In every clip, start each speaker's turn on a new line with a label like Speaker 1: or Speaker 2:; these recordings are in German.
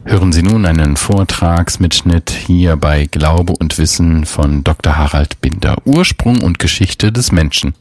Speaker 1: Hören Sie nun einen Vortragsmitschnitt hier bei Glaube und Wissen von Dr. Harald Binder. Ursprung und Geschichte des Menschen.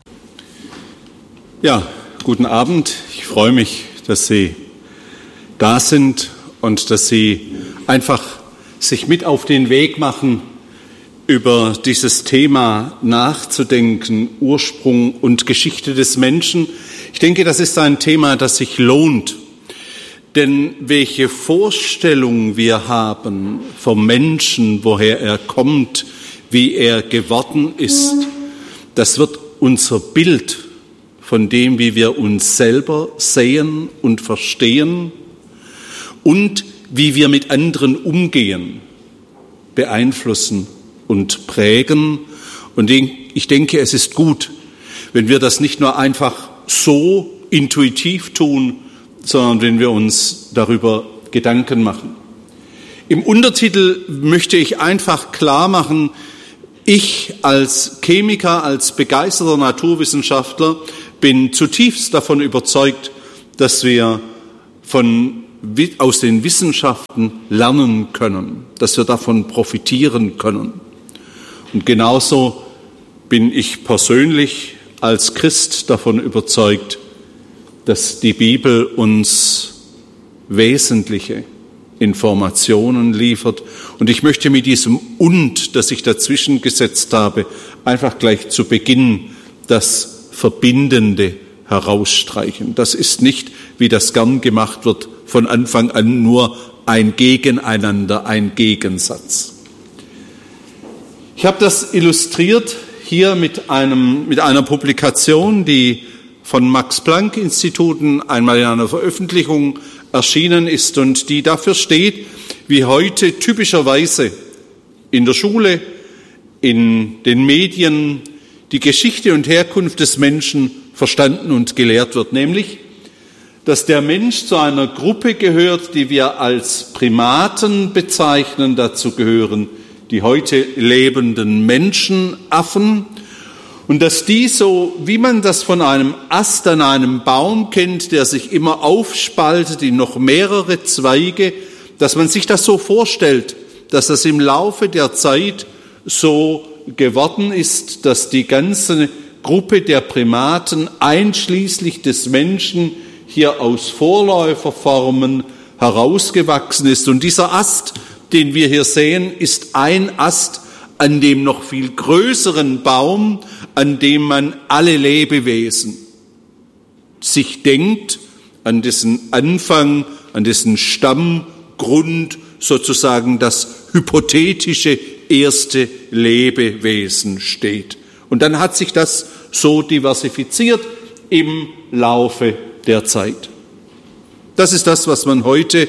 Speaker 2: Ja, guten Abend. Ich freue mich, dass Sie da sind und dass Sie einfach sich mit auf den Weg machen, über dieses Thema nachzudenken, Ursprung und Geschichte des Menschen. Ich denke, das ist ein Thema, das sich lohnt. Denn welche Vorstellung wir haben vom Menschen, woher er kommt, wie er geworden ist, das wird unser Bild von dem, wie wir uns selber sehen und verstehen und wie wir mit anderen umgehen, beeinflussen und prägen. Und ich denke, es ist gut, wenn wir das nicht nur einfach so intuitiv tun, sondern wenn wir uns darüber Gedanken machen. Im Untertitel möchte ich einfach klar machen, ich als Chemiker, als begeisterter Naturwissenschaftler bin zutiefst davon überzeugt, dass wir aus den Wissenschaften lernen können, dass wir davon profitieren können. Und genauso bin ich persönlich als Christ davon überzeugt, dass die Bibel uns wesentliche Informationen liefert. Und ich möchte mit diesem "und", das ich dazwischen gesetzt habe, einfach gleich zu Beginn das Verbindende herausstreichen. Das ist nicht, wie das gern gemacht wird, von Anfang an nur ein Gegeneinander, ein Gegensatz. Ich habe das illustriert hier mit einer Publikation, die von Max-Planck-Instituten einmal in einer Veröffentlichung erschienen ist und die dafür steht, wie heute typischerweise in der Schule, in den Medien die Geschichte und Herkunft des Menschen verstanden und gelehrt wird, nämlich, dass der Mensch zu einer Gruppe gehört, die wir als Primaten bezeichnen. Dazu gehören die heute lebenden Menschenaffen. Und dass die so, wie man das von einem Ast an einem Baum kennt, der sich immer aufspaltet in noch mehrere Zweige, dass man sich das so vorstellt, dass das im Laufe der Zeit so geworden ist, dass die ganze Gruppe der Primaten einschließlich des Menschen hier aus Vorläuferformen herausgewachsen ist. Und dieser Ast, den wir hier sehen, ist ein Ast an dem noch viel größeren Baum, an dem man alle Lebewesen sich denkt, an dessen Anfang, an dessen Stammgrund sozusagen das hypothetische erste Lebewesen steht. Und dann hat sich das so diversifiziert im Laufe der Zeit. Das ist das, was man heute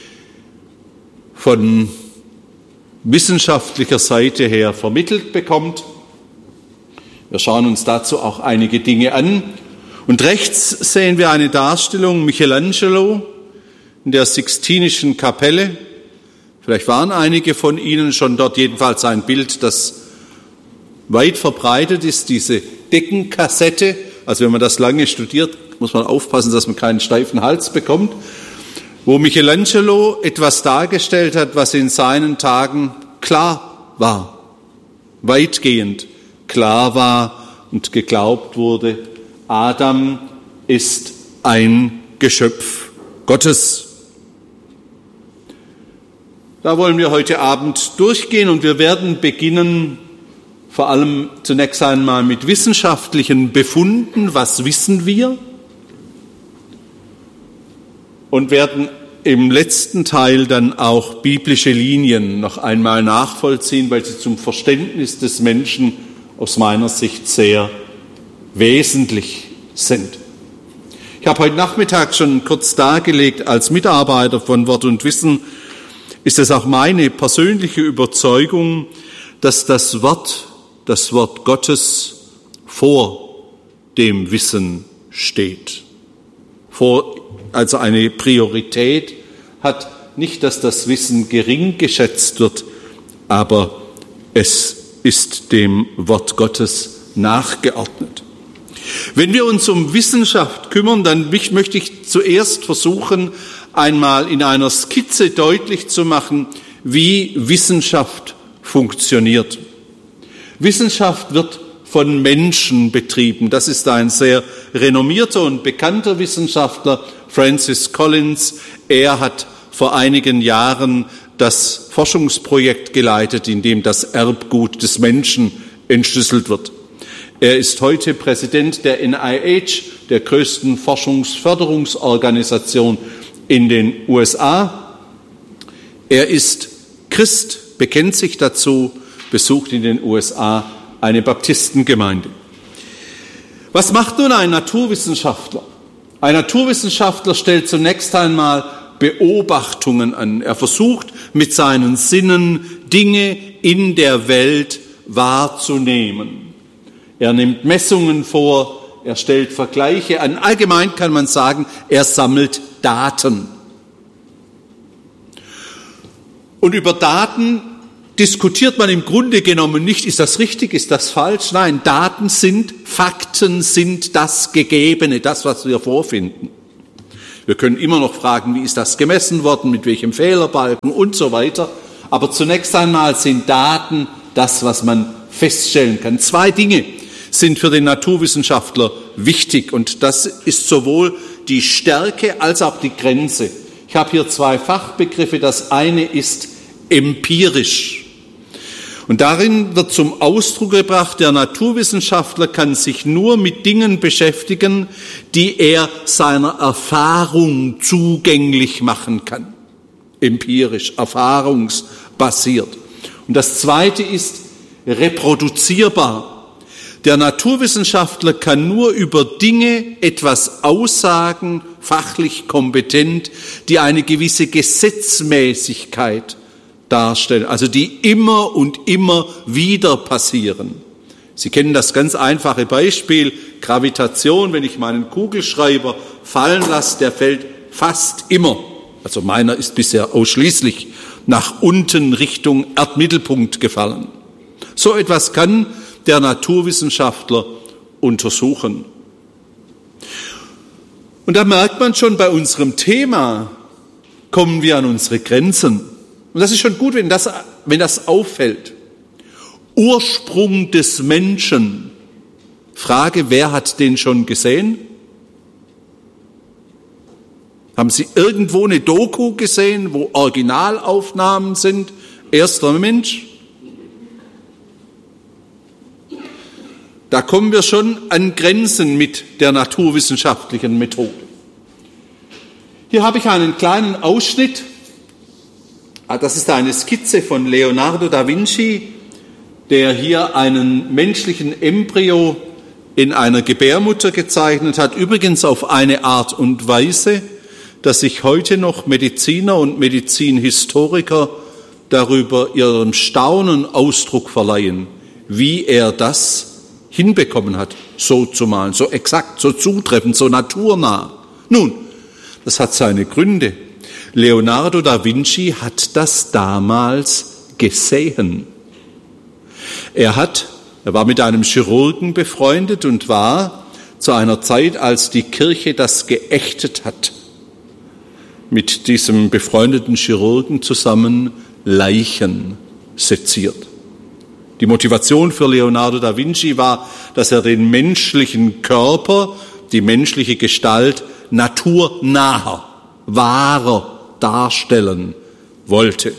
Speaker 2: von wissenschaftlicher Seite her vermittelt bekommt. Wir schauen uns dazu auch einige Dinge an. Und rechts sehen wir eine Darstellung Michelangelo in der Sixtinischen Kapelle. Vielleicht waren einige von Ihnen schon dort, jedenfalls ein Bild, das weit verbreitet ist, diese Deckenkassette. Also wenn man das lange studiert, muss man aufpassen, dass man keinen steifen Hals bekommt, wo Michelangelo etwas dargestellt hat, was in seinen Tagen klar war, weitgehend klar war und geglaubt wurde. Adam ist ein Geschöpf Gottes. Da wollen wir heute Abend durchgehen und wir werden beginnen, vor allem zunächst einmal mit wissenschaftlichen Befunden. Was wissen wir? Und werden im letzten Teil dann auch biblische Linien noch einmal nachvollziehen, weil sie zum Verständnis des Menschen aus meiner Sicht sehr wesentlich sind. Ich habe heute Nachmittag schon kurz dargelegt, als Mitarbeiter von Wort und Wissen ist es auch meine persönliche Überzeugung, dass das Wort Gottes vor dem Wissen steht. Also eine Priorität hat, nicht, dass das Wissen gering geschätzt wird, aber es ist dem Wort Gottes nachgeordnet. Wenn wir uns um Wissenschaft kümmern, dann möchte ich zuerst versuchen, einmal in einer Skizze deutlich zu machen, wie Wissenschaft funktioniert. Wissenschaft wird von Menschen betrieben. Das ist ein sehr renommierter und bekannter Wissenschaftler, Francis Collins. Er hat vor einigen Jahren das Forschungsprojekt geleitet, in dem das Erbgut des Menschen entschlüsselt wird. Er ist heute Präsident der NIH, der größten Forschungsförderungsorganisation in den USA. Er ist Christ, bekennt sich dazu, besucht in den USA eine Baptistengemeinde. Was macht nun ein Naturwissenschaftler? Ein Naturwissenschaftler stellt zunächst einmal Beobachtungen an. Er versucht mit seinen Sinnen Dinge in der Welt wahrzunehmen. Er nimmt Messungen vor, er stellt Vergleiche an. Allgemein kann man sagen, er sammelt Daten. Und über Daten diskutiert man im Grunde genommen nicht, ist das richtig, ist das falsch? Nein, Daten sind, Fakten sind das Gegebene, das, was wir vorfinden. Wir können immer noch fragen, wie ist das gemessen worden, mit welchem Fehlerbalken und so weiter. Aber zunächst einmal sind Daten das, was man feststellen kann. Zwei Dinge sind für den Naturwissenschaftler wichtig und das ist sowohl die Stärke als auch die Grenze. Ich habe hier zwei Fachbegriffe. Das eine ist empirisch. Und darin wird zum Ausdruck gebracht, der Naturwissenschaftler kann sich nur mit Dingen beschäftigen, die er seiner Erfahrung zugänglich machen kann. Empirisch, erfahrungsbasiert. Und das zweite ist reproduzierbar. Der Naturwissenschaftler kann nur über Dinge etwas aussagen, fachlich kompetent, die eine gewisse Gesetzmäßigkeit darstellen, also die immer und immer wieder passieren. Sie kennen das ganz einfache Beispiel, Gravitation. Wenn ich meinen Kugelschreiber fallen lasse, der fällt fast immer, also meiner ist bisher ausschließlich nach unten Richtung Erdmittelpunkt gefallen. So etwas kann der Naturwissenschaftler untersuchen. Und da merkt man schon, bei unserem Thema kommen wir an unsere Grenzen. Und das ist schon gut, wenn das auffällt. Ursprung des Menschen. Frage, wer hat den schon gesehen? Haben Sie irgendwo eine Doku gesehen, wo Originalaufnahmen sind? Erster Mensch? Da kommen wir schon an Grenzen mit der naturwissenschaftlichen Methode. Hier habe ich einen kleinen Ausschnitt. Das ist eine Skizze von Leonardo da Vinci, der hier einen menschlichen Embryo in einer Gebärmutter gezeichnet hat. Übrigens auf eine Art und Weise, dass sich heute noch Mediziner und Medizinhistoriker darüber ihrem Staunen Ausdruck verleihen, wie er das hinbekommen hat, so zu malen, so exakt, so zutreffend, so naturnah. Nun, das hat seine Gründe. Leonardo da Vinci hat das damals gesehen. Er war mit einem Chirurgen befreundet und war zu einer Zeit, als die Kirche das geächtet hat, mit diesem befreundeten Chirurgen zusammen Leichen seziert. Die Motivation für Leonardo da Vinci war, dass er den menschlichen Körper, die menschliche Gestalt naturnaher, wahrer darstellen wollte.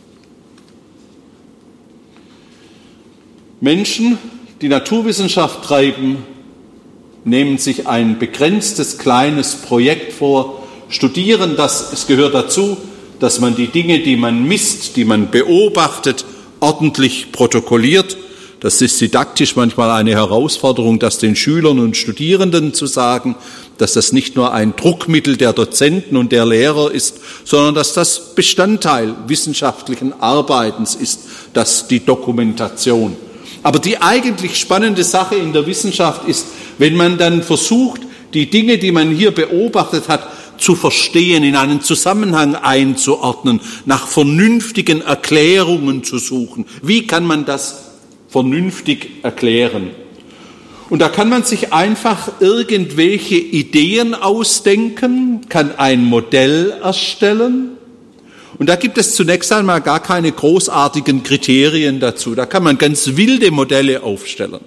Speaker 2: Menschen, die Naturwissenschaft treiben, nehmen sich ein begrenztes kleines Projekt vor, studieren das. Es gehört dazu, dass man die Dinge, die man misst, die man beobachtet, ordentlich protokolliert. Das ist didaktisch manchmal eine Herausforderung, das den Schülern und Studierenden zu sagen, dass das nicht nur ein Druckmittel der Dozenten und der Lehrer ist, sondern dass das Bestandteil wissenschaftlichen Arbeitens ist, dass die Dokumentation. Aber die eigentlich spannende Sache in der Wissenschaft ist, wenn man dann versucht, die Dinge, die man hier beobachtet hat, zu verstehen, in einen Zusammenhang einzuordnen, nach vernünftigen Erklärungen zu suchen. Wie kann man das vernünftig erklären? Und da kann man sich einfach irgendwelche Ideen ausdenken, kann ein Modell erstellen. Und da gibt es zunächst einmal gar keine großartigen Kriterien dazu. Da kann man ganz wilde Modelle aufstellen.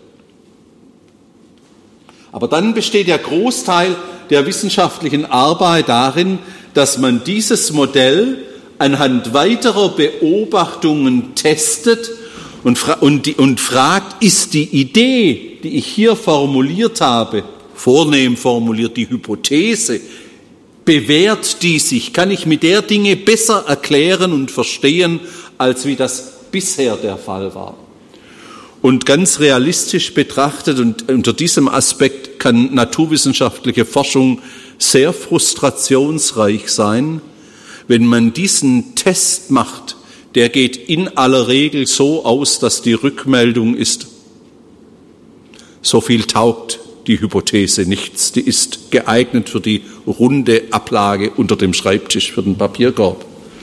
Speaker 2: Aber dann besteht der Großteil der wissenschaftlichen Arbeit darin, dass man dieses Modell anhand weiterer Beobachtungen testet und fragt, ist die Idee, die ich hier formuliert habe, vornehm formuliert, die Hypothese, bewährt die sich? Kann ich mit der Dinge besser erklären und verstehen, als wie das bisher der Fall war? Und ganz realistisch betrachtet und unter diesem Aspekt kann naturwissenschaftliche Forschung sehr frustrationsreich sein, wenn man diesen Test macht. Der geht in aller Regel so aus, dass die Rückmeldung ist, so viel taugt die Hypothese nichts, die ist geeignet für die runde Ablage unter dem Schreibtisch, für den Papierkorb.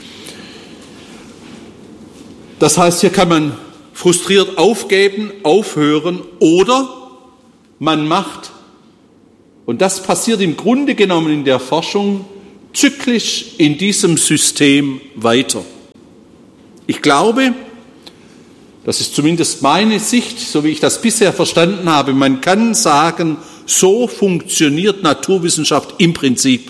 Speaker 2: Das heißt, hier kann man frustriert aufgeben, aufhören oder man macht, und das passiert im Grunde genommen in der Forschung, zyklisch in diesem System weiter. Ich glaube, das ist zumindest meine Sicht, so wie ich das bisher verstanden habe, man kann sagen, so funktioniert Naturwissenschaft im Prinzip.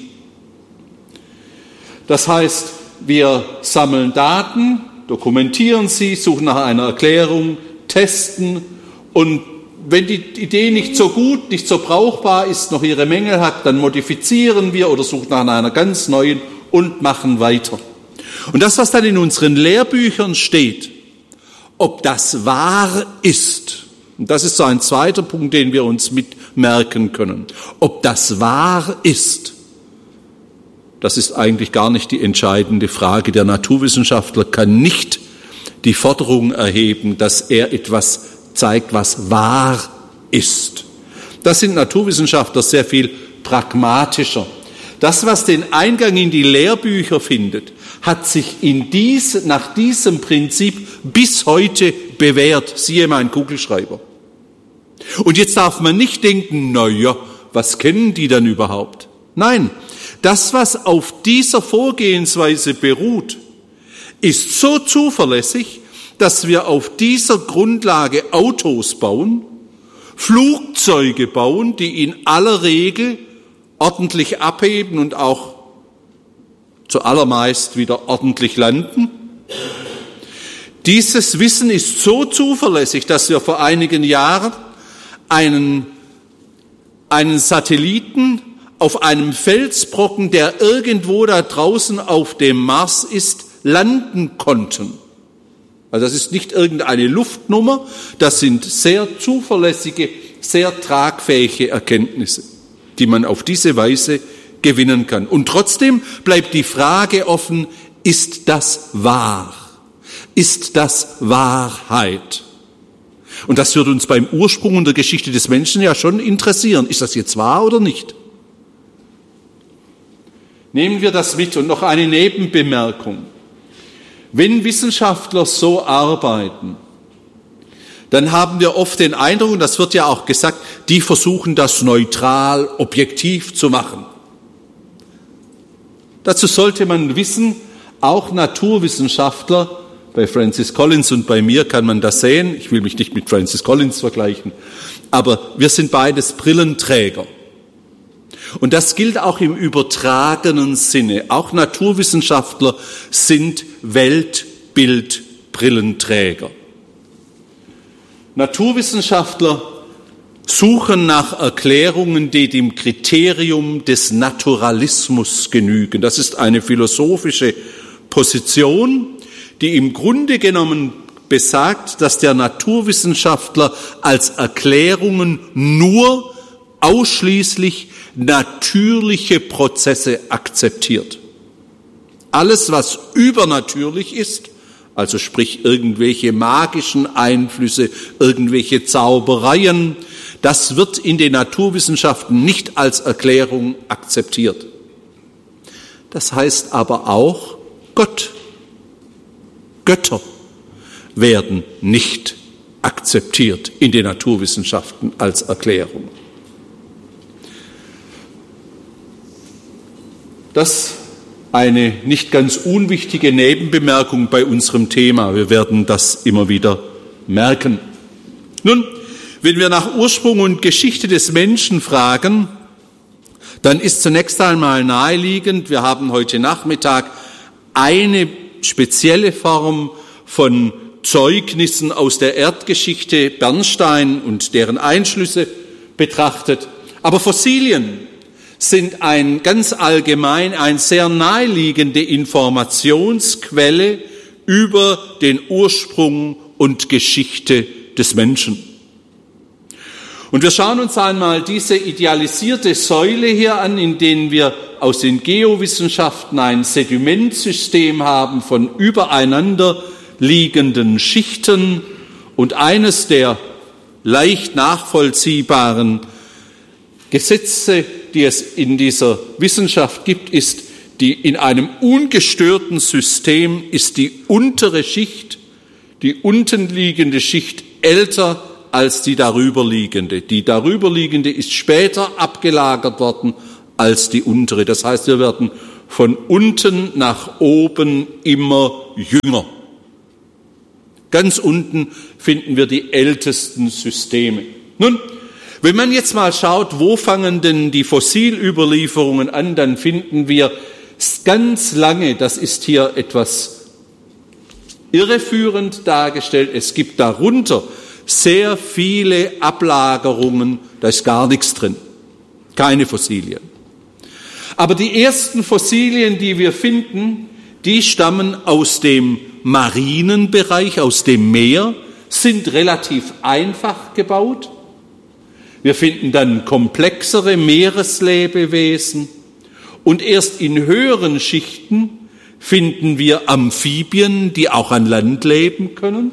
Speaker 2: Das heißt, wir sammeln Daten, dokumentieren sie, suchen nach einer Erklärung, testen und wenn die Idee nicht so gut, nicht so brauchbar ist, noch ihre Mängel hat, dann modifizieren wir oder suchen nach einer ganz neuen und machen weiter. Und das, was dann in unseren Lehrbüchern steht, ob das wahr ist, und das ist so ein zweiter Punkt, den wir uns mitmerken können, ob das wahr ist, das ist eigentlich gar nicht die entscheidende Frage. Der Naturwissenschaftler kann nicht die Forderung erheben, dass er etwas zeigt, was wahr ist. Das sind Naturwissenschaftler sehr viel pragmatischer. Das, was den Eingang in die Lehrbücher findet, hat sich nach diesem Prinzip bis heute bewährt. Siehe mein Kugelschreiber. Und jetzt darf man nicht denken, na ja, was kennen die dann überhaupt? Nein, das, was auf dieser Vorgehensweise beruht, ist so zuverlässig, dass wir auf dieser Grundlage Autos bauen, Flugzeuge bauen, die in aller Regel ordentlich abheben und auch zuallermeist wieder ordentlich landen. Dieses Wissen ist so zuverlässig, dass wir vor einigen Jahren einen Satelliten auf einem Felsbrocken, der irgendwo da draußen auf dem Mars ist, landen konnten. Also das ist nicht irgendeine Luftnummer, das sind sehr zuverlässige, sehr tragfähige Erkenntnisse, die man auf diese Weise gewinnen kann. Und trotzdem bleibt die Frage offen, ist das wahr? Ist das Wahrheit? Und das wird uns beim Ursprung und der Geschichte des Menschen ja schon interessieren. Ist das jetzt wahr oder nicht? Nehmen wir das mit und noch eine Nebenbemerkung. Wenn Wissenschaftler so arbeiten, dann haben wir oft den Eindruck, und das wird ja auch gesagt, die versuchen das neutral, objektiv zu machen. Dazu sollte man wissen, auch Naturwissenschaftler, bei Francis Collins und bei mir kann man das sehen, ich will mich nicht mit Francis Collins vergleichen, aber wir sind beides Brillenträger. Und das gilt auch im übertragenen Sinne. Auch Naturwissenschaftler sind Weltbildbrillenträger. Naturwissenschaftler suchen nach Erklärungen, die dem Kriterium des Naturalismus genügen. Das ist eine philosophische Position, die im Grunde genommen besagt, dass der Naturwissenschaftler als Erklärungen nur ausschließlich natürliche Prozesse akzeptiert. Alles, was übernatürlich ist, also sprich irgendwelche magischen Einflüsse, irgendwelche Zaubereien, das wird in den Naturwissenschaften nicht als Erklärung akzeptiert. Das heißt aber auch, Götter werden nicht akzeptiert in den Naturwissenschaften als Erklärung. Das eine nicht ganz unwichtige Nebenbemerkung bei unserem Thema. Wir werden das immer wieder merken. Nun, wenn wir nach Ursprung und Geschichte des Menschen fragen, dann ist zunächst einmal naheliegend, wir haben heute Nachmittag eine spezielle Form von Zeugnissen aus der Erdgeschichte Bernstein und deren Einschlüsse betrachtet. Aber Fossilien sind ganz allgemein eine sehr naheliegende Informationsquelle über den Ursprung und Geschichte des Menschen. Und wir schauen uns einmal diese idealisierte Säule hier an, in denen wir aus den Geowissenschaften ein Sedimentsystem haben von übereinander liegenden Schichten. Und eines der leicht nachvollziehbaren Gesetze, die es in dieser Wissenschaft gibt, ist, die in einem ungestörten System ist die untere Schicht, die unten liegende Schicht älter als die darüberliegende. Die darüberliegende ist später abgelagert worden als die untere. Das heißt, wir werden von unten nach oben immer jünger. Ganz unten finden wir die ältesten Systeme. Nun, wenn man jetzt mal schaut, wo fangen denn die Fossilüberlieferungen an, dann finden wir ganz lange, das ist hier etwas irreführend dargestellt, es gibt darunter sehr viele Ablagerungen, da ist gar nichts drin, keine Fossilien. Aber die ersten Fossilien, die wir finden, die stammen aus dem marinen Bereich, aus dem Meer, sind relativ einfach gebaut. Wir finden dann komplexere Meereslebewesen und erst in höheren Schichten finden wir Amphibien, die auch an Land leben können.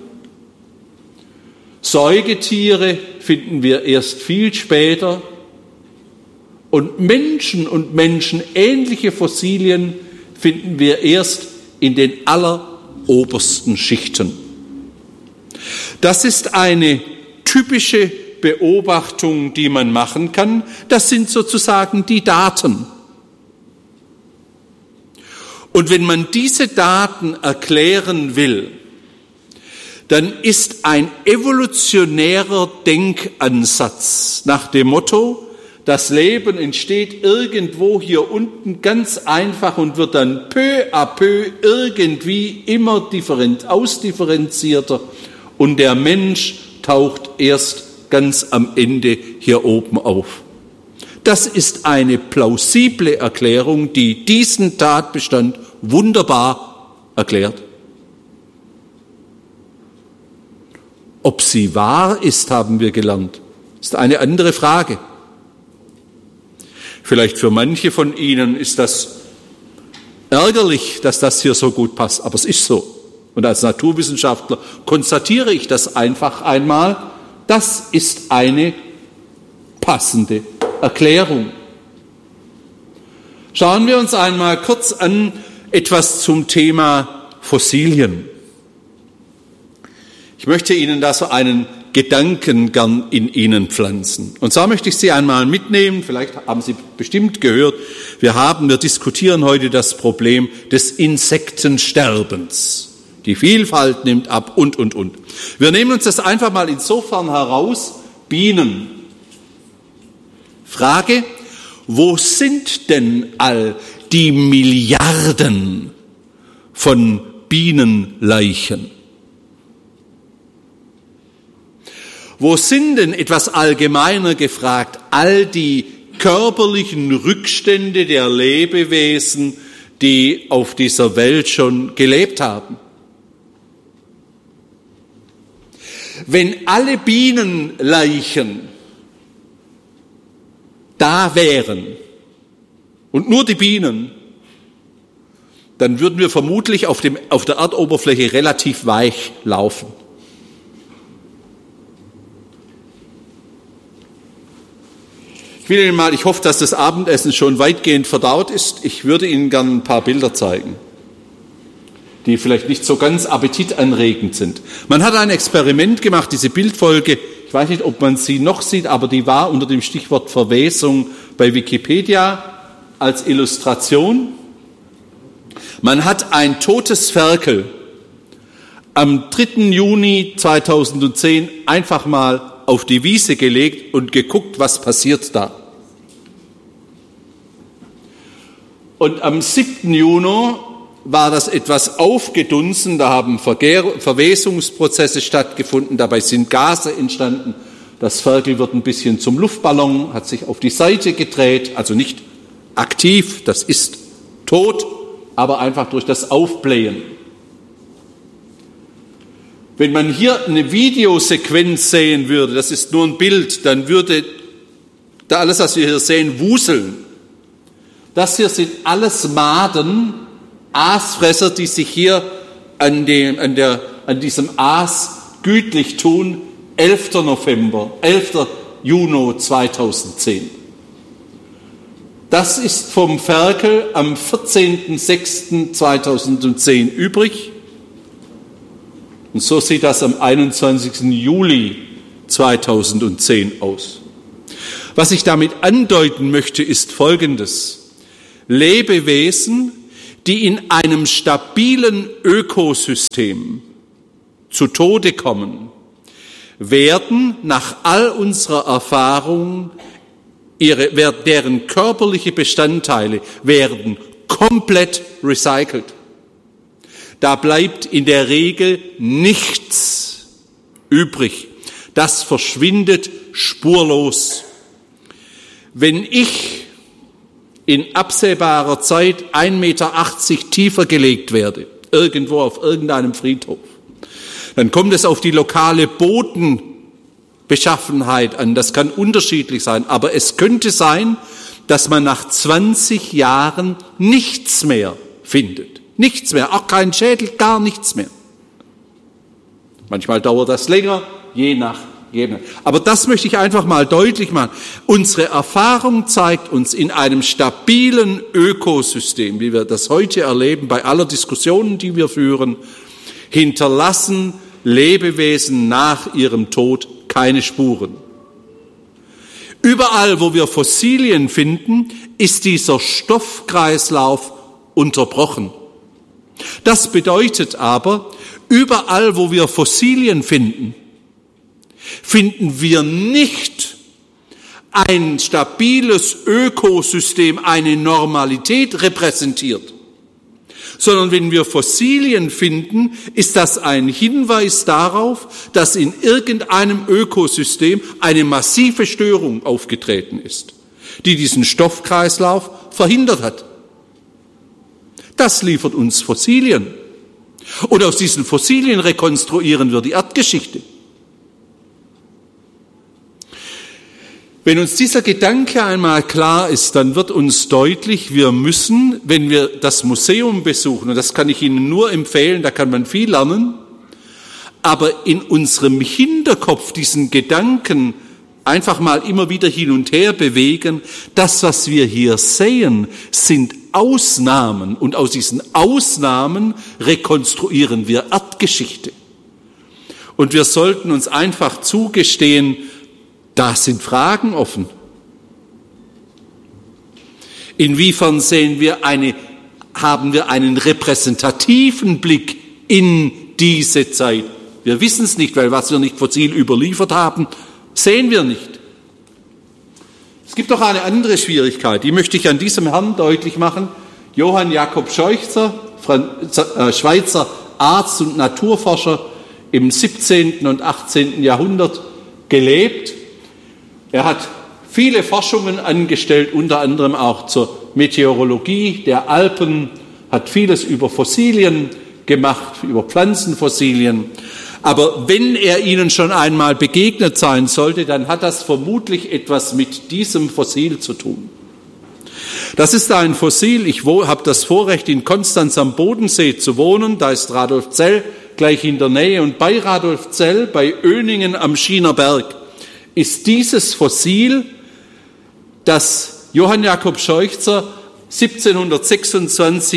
Speaker 2: Säugetiere finden wir erst viel später und menschenähnliche Fossilien finden wir erst in den allerobersten Schichten. Das ist eine typische Beobachtung, die man machen kann. Das sind sozusagen die Daten. Und wenn man diese Daten erklären will, dann ist ein evolutionärer Denkansatz nach dem Motto, das Leben entsteht irgendwo hier unten ganz einfach und wird dann peu à peu irgendwie immer ausdifferenzierter und der Mensch taucht erst ganz am Ende hier oben auf. Das ist eine plausible Erklärung, die diesen Tatbestand wunderbar erklärt. Ob sie wahr ist, haben wir gelernt, ist eine andere Frage. Vielleicht für manche von Ihnen ist das ärgerlich, dass das hier so gut passt, aber es ist so. Und als Naturwissenschaftler konstatiere ich das einfach einmal. Das ist eine passende Erklärung. Schauen wir uns einmal kurz an etwas zum Thema Fossilien. Ich möchte Ihnen da so einen Gedanken gern in Ihnen pflanzen. Und zwar möchte ich Sie einmal mitnehmen, vielleicht haben Sie bestimmt gehört, wir diskutieren heute das Problem des Insektensterbens. Die Vielfalt nimmt ab und. Wir nehmen uns das einfach mal insofern heraus, Bienen. Frage, wo sind denn all die Milliarden von Bienenleichen? Wo sind denn, etwas allgemeiner gefragt, all die körperlichen Rückstände der Lebewesen, die auf dieser Welt schon gelebt haben? Wenn alle Bienenleichen da wären und nur die Bienen, dann würden wir vermutlich auf der Erdoberfläche relativ weich laufen. Ich hoffe, dass das Abendessen schon weitgehend verdaut ist. Ich würde Ihnen gerne ein paar Bilder zeigen. die vielleicht nicht so ganz appetitanregend sind. Man hat ein Experiment gemacht, diese Bildfolge, ich weiß nicht, ob man sie noch sieht, aber die war unter dem Stichwort Verwesung bei Wikipedia als Illustration. Man hat ein totes Ferkel am 3. Juni 2010 einfach mal auf die Wiese gelegt und geguckt, was passiert da. Und am 7. Juni war das etwas aufgedunsen, da haben Verwesungsprozesse stattgefunden, dabei sind Gase entstanden. Das Ferkel wird ein bisschen zum Luftballon, hat sich auf die Seite gedreht, also nicht aktiv, das ist tot, aber einfach durch das Aufblähen. Wenn man hier eine Videosequenz sehen würde, das ist nur ein Bild, dann würde da alles, was wir hier sehen, wuseln. Das hier sind alles Maden, Aasfresser, die sich hier an diesem Aas gütlich tun. 11. Juni 2010. Das ist vom Ferkel am 14.06.2010 übrig. Und so sieht das am 21. Juli 2010 aus. Was ich damit andeuten möchte, ist Folgendes. Lebewesen, die in einem stabilen Ökosystem zu Tode kommen, werden nach all unserer Erfahrung, deren körperliche Bestandteile werden komplett recycelt. Da bleibt in der Regel nichts übrig. Das verschwindet spurlos. Wenn ich in absehbarer Zeit 1,80 Meter tiefer gelegt werde, irgendwo auf irgendeinem Friedhof, dann kommt es auf die lokale Bodenbeschaffenheit an. Das kann unterschiedlich sein, aber es könnte sein, dass man nach 20 Jahren nichts mehr findet. Nichts mehr, auch kein Schädel, gar nichts mehr. Manchmal dauert das länger, je nach. Aber das möchte ich einfach mal deutlich machen. Unsere Erfahrung zeigt uns, in einem stabilen Ökosystem, wie wir das heute erleben, bei aller Diskussionen, die wir führen, hinterlassen Lebewesen nach ihrem Tod keine Spuren. Überall, wo wir Fossilien finden, ist dieser Stoffkreislauf unterbrochen. Das bedeutet aber, überall, wo wir Fossilien finden, finden wir nicht ein stabiles Ökosystem, eine Normalität repräsentiert, sondern wenn wir Fossilien finden, ist das ein Hinweis darauf, dass in irgendeinem Ökosystem eine massive Störung aufgetreten ist, die diesen Stoffkreislauf verhindert hat. Das liefert uns Fossilien. Und aus diesen Fossilien rekonstruieren wir die Erdgeschichte. Wenn uns dieser Gedanke einmal klar ist, dann wird uns deutlich, wir müssen, wenn wir das Museum besuchen, und das kann ich Ihnen nur empfehlen, da kann man viel lernen, aber in unserem Hinterkopf diesen Gedanken einfach mal immer wieder hin und her bewegen, das, was wir hier sehen, sind Ausnahmen, und aus diesen Ausnahmen rekonstruieren wir Erdgeschichte. Und wir sollten uns einfach zugestehen, da sind Fragen offen. Inwiefern haben wir einen repräsentativen Blick in diese Zeit? Wir wissen es nicht, weil was wir nicht fossil überliefert haben, sehen wir nicht. Es gibt noch eine andere Schwierigkeit, die möchte ich an diesem Herrn deutlich machen. Johann Jakob Scheuchzer, Schweizer Arzt und Naturforscher, im 17. und 18. Jahrhundert gelebt. Er hat viele Forschungen angestellt, unter anderem auch zur Meteorologie der Alpen, hat vieles über Fossilien gemacht, über Pflanzenfossilien. Aber wenn er Ihnen schon einmal begegnet sein sollte, dann hat das vermutlich etwas mit diesem Fossil zu tun. Das ist ein Fossil, ich habe das Vorrecht, in Konstanz am Bodensee zu wohnen, da ist Radolfzell gleich in der Nähe, und bei Radolfzell, bei Öningen am Schienerberg, ist dieses Fossil, das Johann Jakob Scheuchzer 1726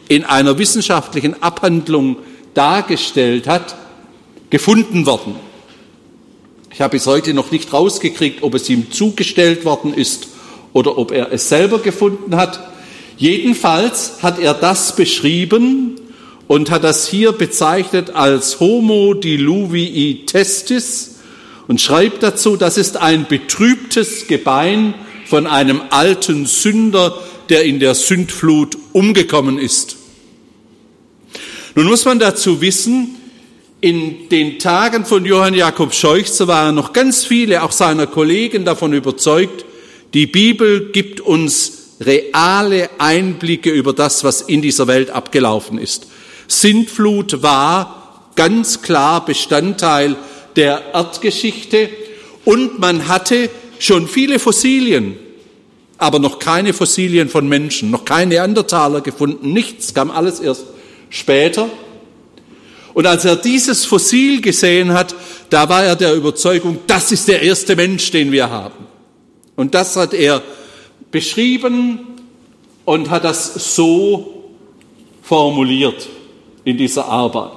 Speaker 2: in einer wissenschaftlichen Abhandlung dargestellt hat, gefunden worden. Ich habe bis heute noch nicht rausgekriegt, ob es ihm zugestellt worden ist oder ob er es selber gefunden hat. Jedenfalls hat er das beschrieben und hat das hier bezeichnet als Homo diluvii testis und schreibt dazu, das ist ein betrübtes Gebein von einem alten Sünder, der in der Sündflut umgekommen ist. Nun muss man dazu wissen, in den Tagen von Johann Jakob Scheuchzer waren noch ganz viele, auch seiner Kollegen, davon überzeugt, die Bibel gibt uns reale Einblicke über das, was in dieser Welt abgelaufen ist. Sintflut war ganz klar Bestandteil der Erdgeschichte und man hatte schon viele Fossilien, aber noch keine Fossilien von Menschen, noch keine Neandertaler gefunden, nichts, kam alles erst später. Und als er dieses Fossil gesehen hat, da war er der Überzeugung, das ist der erste Mensch, den wir haben. Und das hat er beschrieben und hat das so formuliert in dieser Arbeit.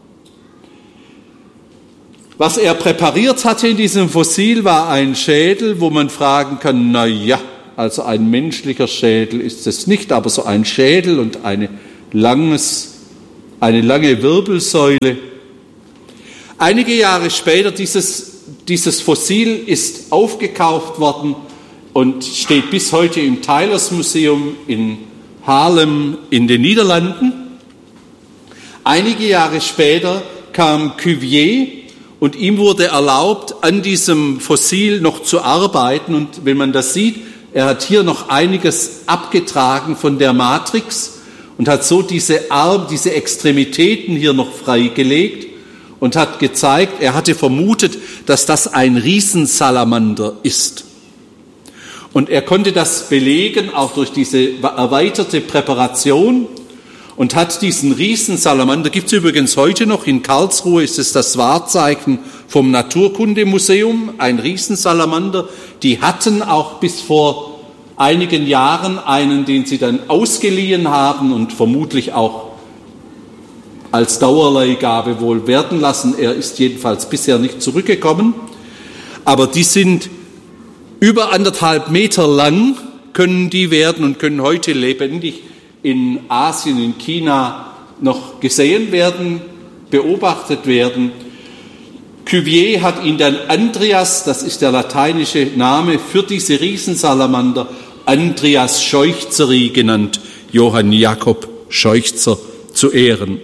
Speaker 2: Was er präpariert hatte in diesem Fossil war ein Schädel, wo man fragen kann, na ja, also ein menschlicher Schädel ist es nicht, aber so ein Schädel und eine lange Wirbelsäule. Einige Jahre später, dieses Fossil ist aufgekauft worden und steht bis heute im Tylers Museum in Haarlem in den Niederlanden. Einige Jahre später kam Cuvier und ihm wurde erlaubt, an diesem Fossil noch zu arbeiten. Und wenn man das sieht, er hat hier noch einiges abgetragen von der Matrix und hat so diese Extremitäten hier noch freigelegt und hat gezeigt, er hatte vermutet, dass das ein Riesensalamander ist. Und er konnte das belegen, auch durch diese erweiterte Präparation, und hat diesen Riesensalamander, gibt es übrigens heute noch, in Karlsruhe ist es das Wahrzeichen vom Naturkundemuseum, ein Riesensalamander. Die hatten auch bis vor einigen Jahren einen, den sie dann ausgeliehen haben und vermutlich auch als Dauerleihgabe wohl werden lassen. Er ist jedenfalls bisher nicht zurückgekommen. Aber die sind über 1,5 Meter lang, können die werden und können heute lebendig in Asien, in China noch gesehen werden, beobachtet werden. Cuvier hat ihn dann Andreas, das ist der lateinische Name für diese Riesensalamander, Andreas Scheuchzeri genannt, Johann Jakob Scheuchzer zu Ehren.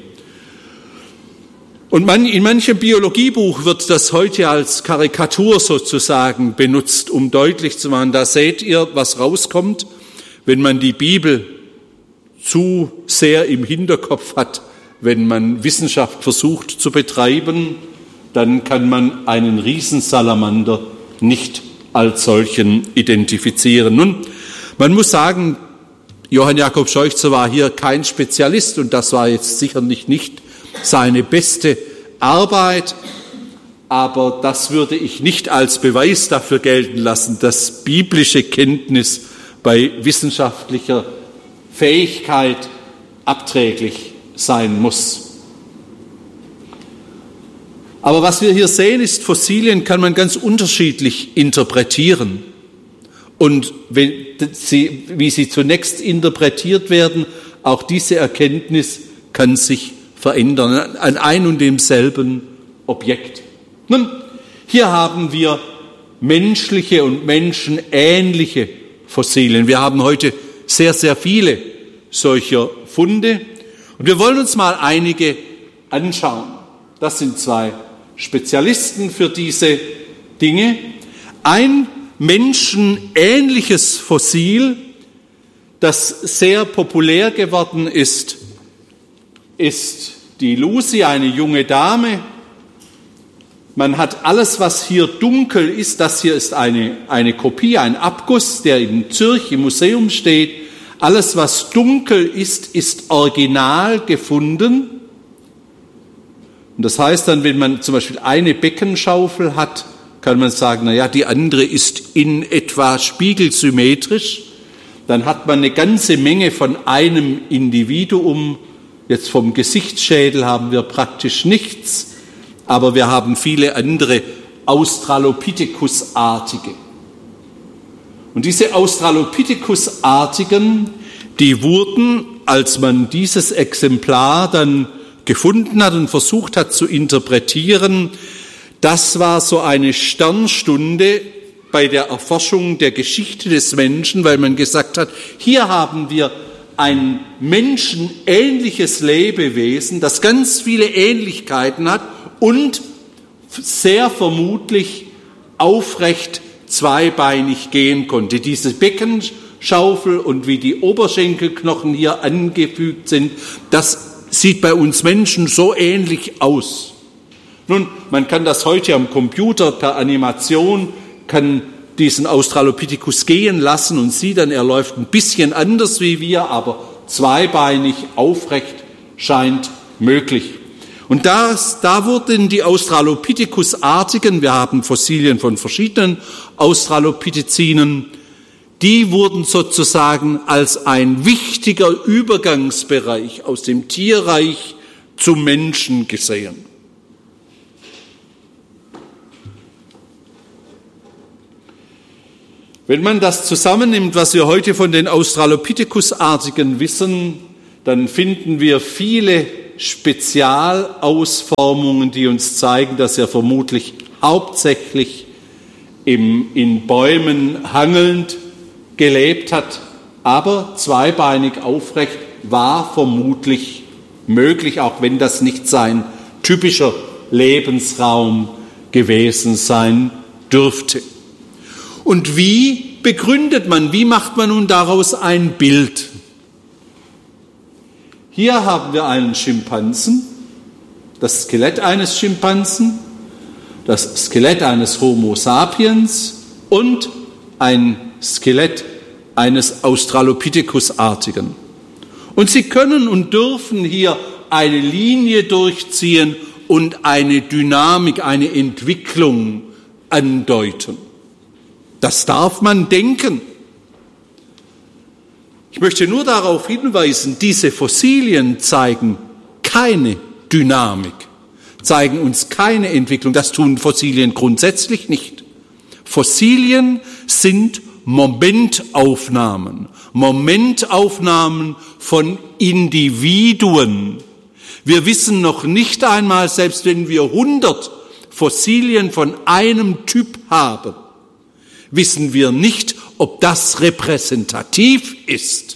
Speaker 2: Und in manchem Biologiebuch wird das heute als Karikatur sozusagen benutzt, um deutlich zu machen, da seht ihr, was rauskommt, wenn man die Bibel zu sehr im Hinterkopf hat, wenn man Wissenschaft versucht zu betreiben, dann kann man einen Riesensalamander nicht als solchen identifizieren. Nun, man muss sagen, Johann Jakob Scheuchzer war hier kein Spezialist und das war jetzt sicherlich nicht seine beste Arbeit, aber das würde ich nicht als Beweis dafür gelten lassen, dass biblische Kenntnis bei wissenschaftlicher Fähigkeit abträglich sein muss. Aber was wir hier sehen, ist, Fossilien kann man ganz unterschiedlich interpretieren. Und wie sie zunächst interpretiert werden, auch diese Erkenntnis kann sich verändern an ein und demselben Objekt. Nun, hier haben wir menschliche und menschenähnliche Fossilien. Wir haben heute sehr, sehr viele solcher Funde. Und wir wollen uns mal einige anschauen. Das sind 2 Spezialisten für diese Dinge. Ein menschenähnliches Fossil, das sehr populär geworden ist, ist die Lucy, eine junge Dame. Man hat alles, was hier dunkel ist, das hier ist eine Kopie, ein Abguss, der in Zürich im Museum steht. Alles, was dunkel ist, ist original gefunden. Und das heißt dann, wenn man zum Beispiel eine Beckenschaufel hat, kann man sagen, na ja, die andere ist in etwa spiegelsymmetrisch. dann hat man eine ganze Menge von einem Individuum. Jetzt vom Gesichtsschädel haben wir praktisch nichts, aber wir haben viele andere Australopithecus-artige. Und diese Australopithecus-artigen, die wurden, als man dieses Exemplar dann gefunden hat und versucht hat zu interpretieren, das war so eine Sternstunde bei der Erforschung der Geschichte des Menschen, weil man gesagt hat, hier haben wir ein menschenähnliches Lebewesen, das ganz viele Ähnlichkeiten hat und sehr vermutlich aufrecht zweibeinig gehen konnte. Diese Beckenschaufel und wie die Oberschenkelknochen hier angefügt sind, das sieht bei uns Menschen so ähnlich aus. Nun, man kann das heute am Computer per Animation, kann diesen Australopithecus gehen lassen und sieht dann, er läuft ein bisschen anders wie wir, aber zweibeinig aufrecht scheint möglich. Und da wurden die Australopithecus-artigen, wir haben Fossilien von verschiedenen Australopithecinen, die wurden sozusagen als ein wichtiger Übergangsbereich aus dem Tierreich zum Menschen gesehen. Wenn man das zusammennimmt, was wir heute von den Australopithecus-artigen wissen, dann finden wir viele Spezialausformungen, die uns zeigen, dass er vermutlich hauptsächlich in Bäumen hangelnd gelebt hat, aber zweibeinig aufrecht war vermutlich möglich, auch wenn das nicht sein typischer Lebensraum gewesen sein dürfte. Und wie begründet man, wie macht man nun daraus ein Bild? Hier haben wir einen Schimpansen, das Skelett eines Schimpansen, das Skelett eines Homo sapiens und ein Skelett eines Australopithecus-artigen. Und Sie können und dürfen hier eine Linie durchziehen und eine Dynamik, eine Entwicklung andeuten. Das darf man denken. Ich möchte nur darauf hinweisen, diese Fossilien zeigen keine Dynamik, zeigen uns keine Entwicklung. Das tun Fossilien grundsätzlich nicht. Fossilien sind Momentaufnahmen von Individuen. Wir wissen noch nicht einmal, selbst wenn wir 100 Fossilien von einem Typ haben, wissen wir nicht, ob das repräsentativ ist.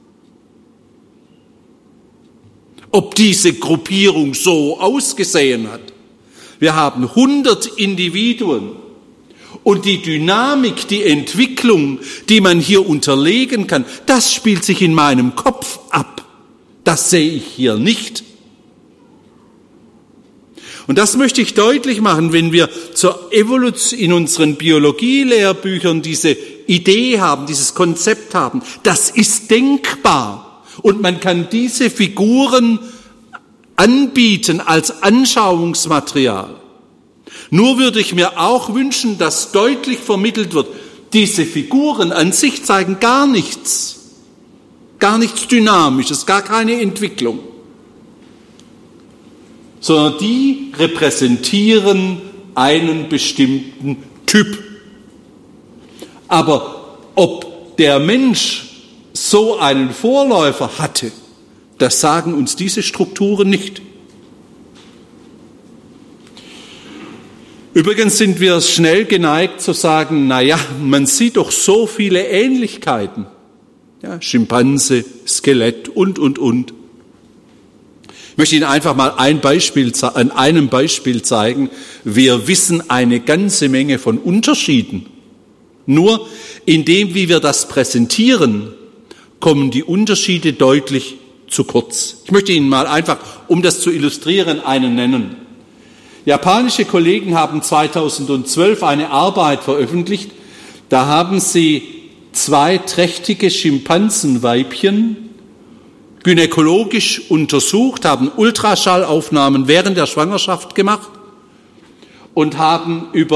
Speaker 2: Ob diese Gruppierung so ausgesehen hat. Wir haben 100 Individuen und die Dynamik, die Entwicklung, die man hier unterlegen kann, das spielt sich in meinem Kopf ab. Das sehe ich hier nicht. Und das möchte ich deutlich machen, wenn wir zur Evolution in unseren Biologielehrbüchern diese Idee haben, dieses Konzept haben. Das ist denkbar. Und man kann diese Figuren anbieten als Anschauungsmaterial. Nur würde ich mir auch wünschen, dass deutlich vermittelt wird, diese Figuren an sich zeigen gar nichts Dynamisches, gar keine Entwicklung. Sondern die repräsentieren einen bestimmten Typ. Aber ob der Mensch so einen Vorläufer hatte, das sagen uns diese Strukturen nicht. Übrigens sind wir schnell geneigt zu sagen, man sieht doch so viele Ähnlichkeiten. Ja, Schimpanse, Skelett und. Ich möchte Ihnen einfach mal an einem Beispiel zeigen. Wir wissen eine ganze Menge von Unterschieden. Nur in dem, wie wir das präsentieren, kommen die Unterschiede deutlich zu kurz. Ich möchte Ihnen mal einfach, um das zu illustrieren, einen nennen. Japanische Kollegen haben 2012 eine Arbeit veröffentlicht. Da haben sie 2 trächtige Schimpansenweibchen gynäkologisch untersucht, haben Ultraschallaufnahmen während der Schwangerschaft gemacht und haben über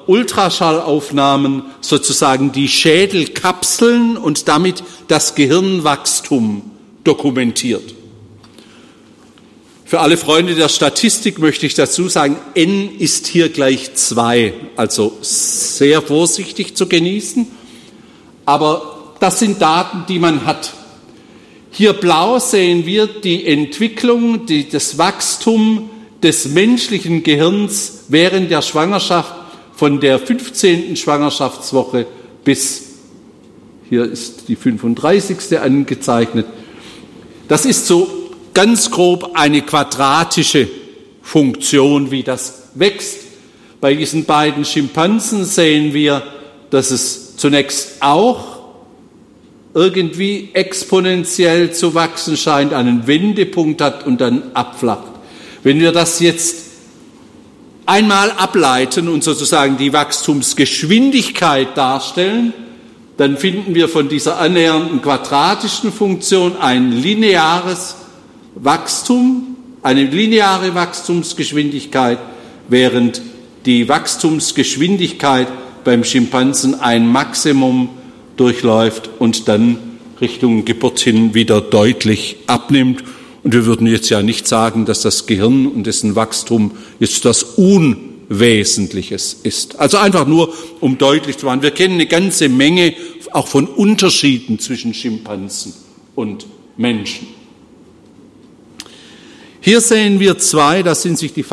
Speaker 2: Ultraschallaufnahmen sozusagen die Schädelkapseln und damit das Gehirnwachstum dokumentiert. Für alle Freunde der Statistik möchte ich dazu sagen, N ist hier gleich 2, also sehr vorsichtig zu genießen. Aber das sind Daten, die man hat. Hier blau sehen wir die Entwicklung, das Wachstum des menschlichen Gehirns während der Schwangerschaft von der 15. Schwangerschaftswoche bis, hier ist die 35. angezeichnet. Das ist so ganz grob eine quadratische Funktion, wie das wächst. Bei diesen beiden Schimpansen sehen wir, dass es zunächst auch irgendwie exponentiell zu wachsen scheint, einen Wendepunkt hat und dann abflacht. Wenn wir das jetzt einmal ableiten und sozusagen die Wachstumsgeschwindigkeit darstellen, dann finden wir von dieser annähernden quadratischen Funktion ein lineares Wachstum, eine lineare Wachstumsgeschwindigkeit, während die Wachstumsgeschwindigkeit beim Schimpansen ein Maximum durchläuft und dann Richtung Geburt hin wieder deutlich abnimmt. Und wir würden jetzt ja nicht sagen, dass das Gehirn und dessen Wachstum jetzt das Unwesentliches ist. Also einfach nur, um deutlich zu machen, wir kennen eine ganze Menge auch von Unterschieden zwischen Schimpansen und Menschen. Hier sehen wir zwei, da sind sich die